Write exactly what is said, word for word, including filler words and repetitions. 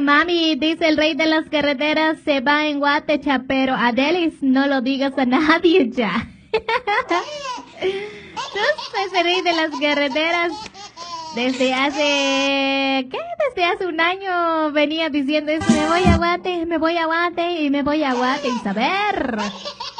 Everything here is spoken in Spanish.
Mami, dice el rey de las carreteras se va en Guatecha, pero Adelis, no lo digas a nadie ya. Entonces, el rey de las carreteras, desde hace, ¿qué? Desde hace un año venía diciendo eso, me voy a Guate, me voy a Guate y me voy a Guate y saber.